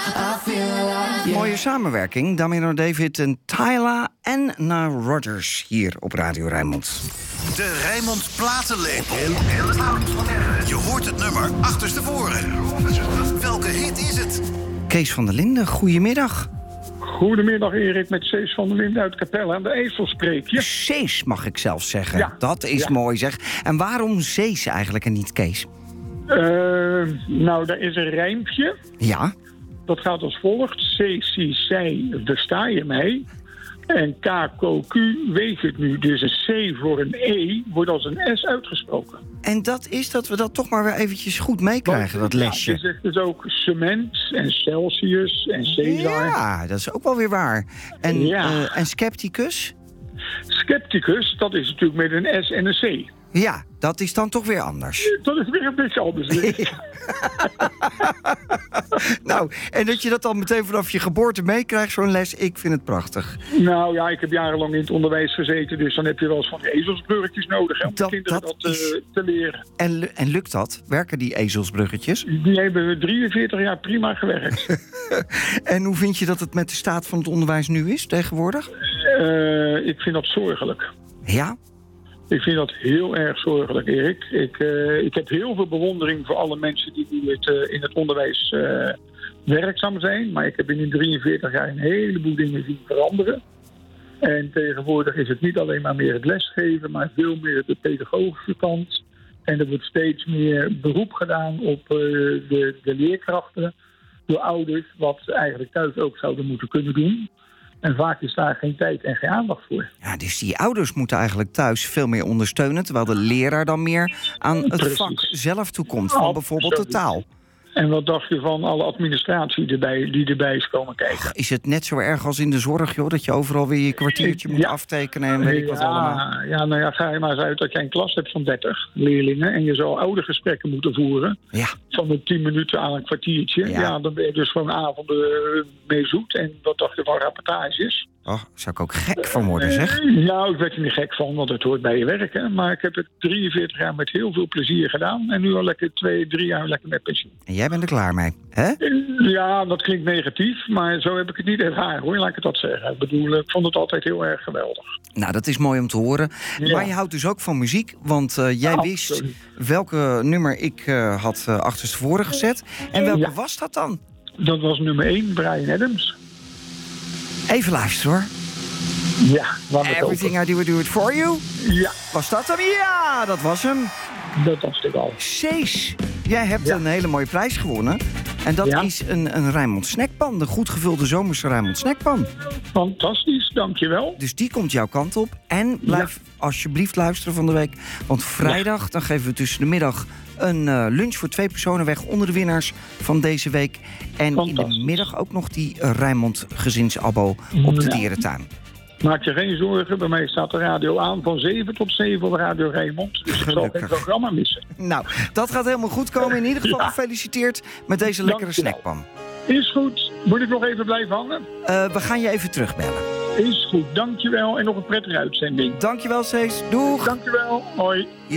Mooie samenwerking. Damino David en Tyla en Nile Rodgers hier op Radio Rijnmond. De Rijnmond Platenlepel. Je hoort het nummer achterstevoren. Welke hit is het? Kees van der Linden, goedemiddag. Goedemiddag Erik, met Cees van der Linden uit Capelle aan de IJssel spreek je. Cees mag ik zelf zeggen. Ja. Dat is mooi zeg. En waarom Cees eigenlijk en niet Kees? Nou, daar is een rijmpje. Ja. Dat gaat als volgt. C, C, zij, versta je mij? En K, K, Q, weet het nu. Dus een C voor een E wordt als een S uitgesproken. En dat is dat we dat toch maar weer eventjes goed meekrijgen, dat lesje. Ja, je zegt dus ook cement en Celsius en Cesar. Ja, dat is ook wel weer waar. En, Ja. En Scepticus? Scepticus, dat is natuurlijk met een S en een C. Ja, dat is dan toch weer anders. Dat is weer een beetje anders. Nou, en dat je dat dan meteen vanaf je geboorte meekrijgt, zo'n les, ik vind het prachtig. Nou ja, ik heb jarenlang in het onderwijs gezeten, dus dan heb je wel eens van die ezelsbruggetjes nodig hè, om de kinderen dat te leren. En lukt dat? Werken die ezelsbruggetjes? Die hebben 43 jaar prima gewerkt. En hoe vind je dat het met de staat van het onderwijs nu is tegenwoordig? Ik vind dat zorgelijk. Ja? Ik vind dat heel erg zorgelijk, Erik. Ik heb heel veel bewondering voor alle mensen die nu in het onderwijs werkzaam zijn. Maar ik heb in die 43 jaar een heleboel dingen zien veranderen. En tegenwoordig is het niet alleen maar meer het lesgeven, maar veel meer de pedagogische kant. En er wordt steeds meer beroep gedaan op de leerkrachten door ouders, wat ze eigenlijk thuis ook zouden moeten kunnen doen. En vaak is daar geen tijd en geen aandacht voor. Ja, dus die ouders moeten eigenlijk thuis veel meer ondersteunen, terwijl de leraar dan meer aan het vak zelf toekomt, van bijvoorbeeld de taal. En wat dacht je van alle administratie die erbij is komen kijken? Is het net zo erg als in de zorg, joh, dat je overal weer je kwartiertje moet aftekenen en weet ik wat allemaal? Ja, nou ja, ga je maar eens uit dat jij een klas hebt van 30 leerlingen en je zou oudergesprekken moeten voeren. Ja. Van de 10 minuten aan een kwartiertje. Ja, dan ben je dus gewoon avonden mee zoet. En wat dacht je van rapportages? Oh, zou ik ook gek van worden, zeg. Nou, ik werd er niet gek van, want het hoort bij je werken. Maar ik heb het 43 jaar met heel veel plezier gedaan. En nu al lekker 2-3 jaar lekker met pensioen. En jij bent er klaar mee, hè? Ja, dat klinkt negatief, maar zo heb ik het niet ervaren, hoor. Laat ik het dat zeggen. Ik bedoel, ik vond het altijd heel erg geweldig. Nou, dat is mooi om te horen. Ja. Maar je houdt dus ook van muziek, want jij wist welke nummer ik had achterstevoren gezet. En welke was dat dan? Dat was nummer 1, Bryan Adams. Even luisteren, hoor. Ja, Everything I Do It For You? Ja. Was dat hem? Ja, dat was hem. Dat was het al. Cees, jij hebt een hele mooie prijs gewonnen. En dat is een Rijnmond snackpan. De goed gevulde zomerse Rijnmond snackpan. Fantastisch, dankjewel. Dus die komt jouw kant op. En blijf alsjeblieft luisteren van de week. Want vrijdag, dan geven we tussen de middag een lunch voor 2 personen weg onder de winnaars van deze week. En in de middag ook nog die Rijnmond gezinsabo op de dierentuin. Maak je geen zorgen, bij mij staat de radio aan van 7 tot 7 op Radio Rijnmond. Dus ik zal geen programma missen. Nou, dat gaat helemaal goed komen. In ieder geval gefeliciteerd met deze lekkere snackpan. Is goed. Moet ik nog even blijven hangen? We gaan je even terugbellen. Is goed, dankjewel. En nog een prettige uitzending. Dankjewel, Cees. Doeg. Dankjewel. Hoi.